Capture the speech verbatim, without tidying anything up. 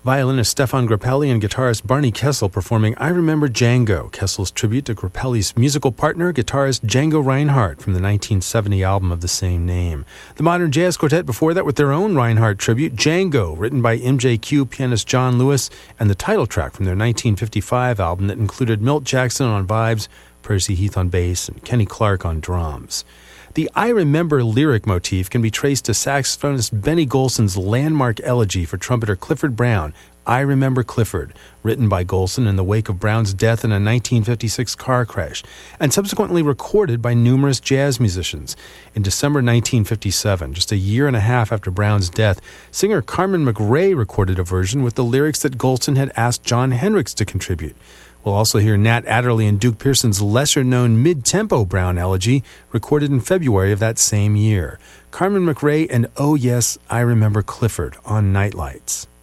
Violinist Stefan Grappelli and guitarist Barney Kessel performing I Remember Django, Kessel's tribute to Grappelli's musical partner, guitarist Django Reinhardt, from the nineteen seventy album of the same name. The Modern Jazz Quartet before that with their own Reinhardt tribute, Django, written by M J Q pianist John Lewis, and the title track from their nineteen fifty-five album that included Milt Jackson on vibes, Percy Heath on bass, and Kenny Clark on drums. The I Remember lyric motif can be traced to saxophonist Benny Golson's landmark elegy for trumpeter Clifford Brown, I Remember Clifford, written by Golson in the wake of Brown's death in a nineteen fifty-six car crash, and subsequently recorded by numerous jazz musicians. In December nineteen fifty-seven, just a year and a half after Brown's death, singer Carmen McRae recorded a version with the lyrics that Golson had asked Jon Hendricks to contribute. We'll also hear Nat Adderley and Duke Pearson's lesser-known mid-tempo Brown elegy, recorded in February of that same year. Carmen McRae and Oh Yes, I Remember Clifford on Nightlights.